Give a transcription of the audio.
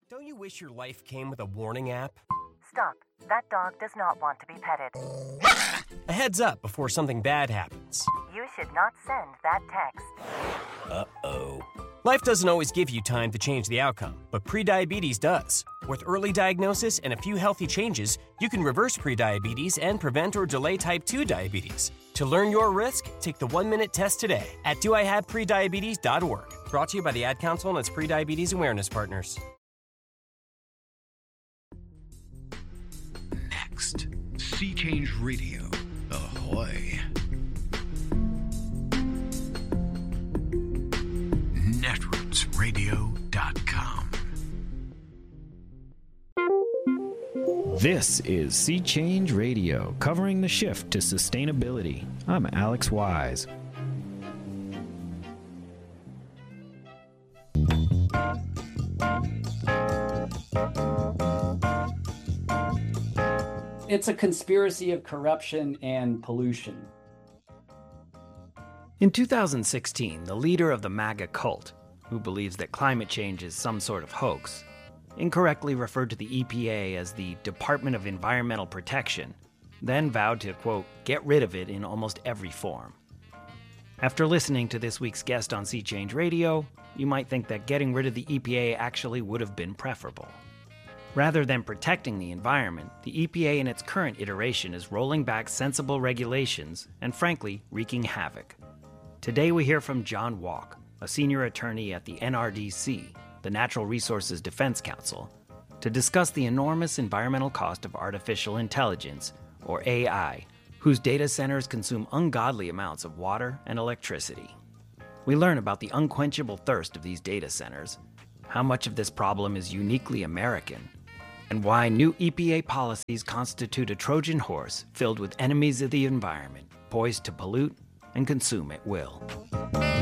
Don't you wish your life came with a warning app? Stop. That dog does not want to be petted. A heads up before something bad happens. You should not send that text. Uh-oh. Life doesn't always give you time to change the outcome, but prediabetes does. With early diagnosis and a few healthy changes, you can reverse prediabetes and prevent or delay type 2 diabetes. To learn your risk, take the 1-minute test today at doihaveprediabetes.org. Brought to you by the Ad Council and its Prediabetes Awareness Partners. Next, Sea Change Radio. Ahoy. Netrootsradio.com. This is Sea Change Radio, covering the shift to sustainability. I'm Alex Wise. It's a conspiracy of corruption and pollution. In 2016, the leader of the MAGA cult, who believes that climate change is some sort of hoax, incorrectly referred to the EPA as the Department of Environmental Protection, then vowed to, quote, get rid of it in almost every form. After listening to this week's guest on Sea Change Radio, you might think that getting rid of the EPA actually would have been preferable. Rather than protecting the environment, the EPA in its current iteration is rolling back sensible regulations and, frankly, wreaking havoc. Today we hear from John Walk, a senior attorney at the NRDC, the Natural Resources Defense Council, to discuss the enormous environmental cost of artificial intelligence, or AI, whose data centers consume ungodly amounts of water and electricity. We learn about the unquenchable thirst of these data centers, how much of this problem is uniquely American, and why new EPA policies constitute a Trojan horse filled with enemies of the environment, poised to pollute and consume at will.